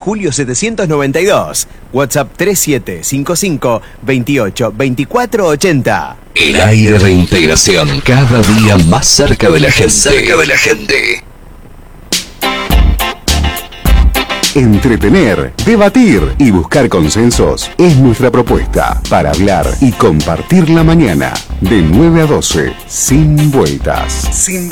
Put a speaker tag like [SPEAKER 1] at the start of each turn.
[SPEAKER 1] Julio 792. WhatsApp 3755 28 24 80.
[SPEAKER 2] El aire de integración, cada día más cerca de la gente.
[SPEAKER 3] Entretener, debatir y buscar consensos es nuestra propuesta para hablar y compartir la mañana. De 9 a 12, sin vueltas.